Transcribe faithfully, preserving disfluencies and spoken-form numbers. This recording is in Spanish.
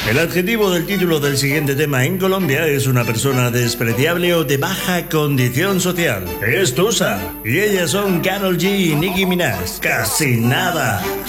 El adjetivo del título del siguiente tema en Colombia es una persona despreciable o de baja condición social. Es Tusa. Y ellas son Karol G y Nicki Minaj. Casi nada.